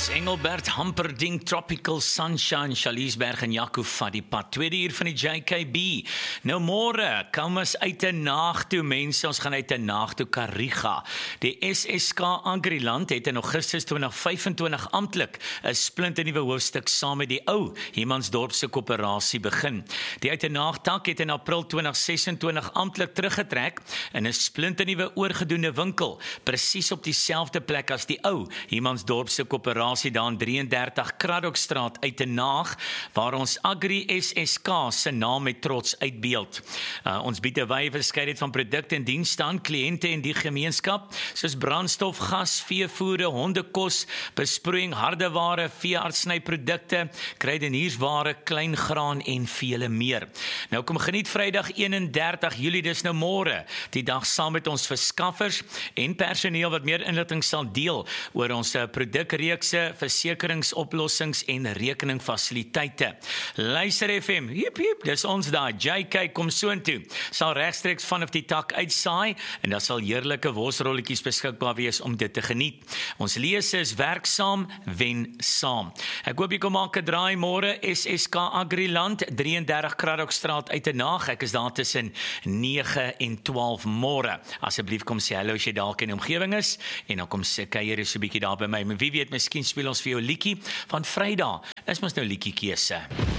Yes, Engelbert, Hamperdinck, Tropical Sunshine, Charliesberg en Jaco van die pad. Tweede uur van die JKB. Nou môre, kom ons uit 'n naag toe, mense, ons gaan uit 'n naag toe Kariga. Die SSK Agriland het in Augustus 2025 amptelik 'n splinternuwe hoofstuk saam met die ou Humansdorpse koöperasie begin. Die uit 'n naagtak het in April 2026 amptelik teruggetrek in 'n splinternuwe oorgedoende winkel, presies op dieselfde plek as die ou Humansdorpse koöperasie daar in 33 Kraddockstraat uit 'n naag, waar ons Agri SSK se naam met trots uitbeeld. Ons bied 'n wye verskeidenheid van produkte en dienste aan kliënte in die gemeenskap, soos brandstof, gas, veevoere, hondekos, besproeiing, hardeware, veeartsnyprodukte, kruideniersware, kleingraan en vele meer. Nou kom geniet Vrydag 31 Julie, dis nou môre, die dag saam met ons verskaffers en personeel wat meer inligting sal deel oor ons produkreekse, versekeringsoplossings en rekeningfasiliteite. Luister FM, hiep hiep, dis ons daar, JK kom soontoe, sal regstreeks vanaf die tak uitsaai en daar sal heerlike worsrolletjies beskikbaar wees om dit te geniet. Ons lese is werksaam, wen saam. Ek hoop jy kom maak 'n draai môre, SSK Agriland, 33 Kraddockstraat uit 'n naag. Ek is daar tussen 9 en 12 môre. Asseblief kom sê hallo as jy dalk in die omgewing is en dan kom sê kuier is so 'n bietjie daar by my. Maar wie weet, miskien speel ons vir jou liedjie van Vrydag. Is mos nou liedjie keuse.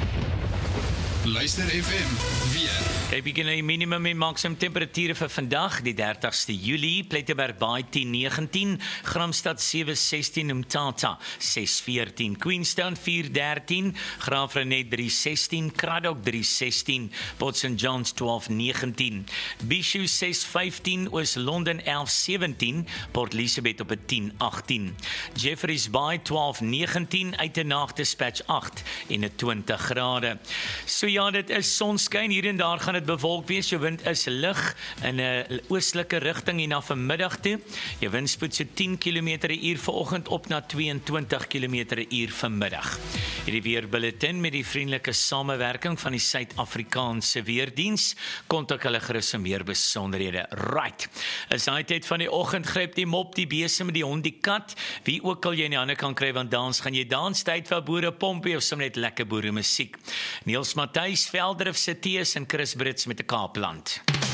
Luister FM, weer. Kyk begin na die minimum en maksimum temperature vir vandag, die 30ste Julie, Plettenberg Baai 10-19, Gramstad 7-16, Umtata 6-14, Queenstown 4-13, Graafrenet 3-16, Kraddock 3-16, Port St. John's 12-19, Bishu 6-15, Oos-London 11-17, Port Elizabeth op 'n 10-18, Jeffreys Bay 12-19, Uitenaag Dispatch 8 en 'n 20 grade. So ja, dit is sonskyn, hier en daar gaan dit bewolk wees, jou wind is lig in 'n oostelike rigting hier na vanmiddag toe, jou windspoed so 10 km/h vanoggend op na 22 km/h vanmiddag. Hierdie weerbulletin met die vriendelike samewerking van die Suid-Afrikaanse Weerdiens, kontak hulle gerus vir meer besonderhede. Right, is daai tyd van die oggend, gryp die mop, die besem, die hond, die kat, wie ook al jy in die hande kan kry, want dans gaan jy dans, tyd vir boere pompie of sommer net lekker boere musiek. Niels Matthys, Veldrif se Tees en Chris Brits met 'n Kaapland.